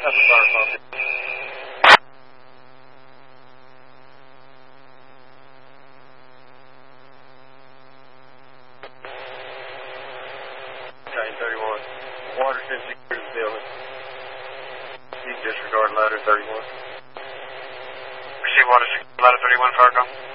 That's a fire call. Train 31. Water's been secured in the building. You can disregard ladder 31. Receive water, ladder 31, fire call.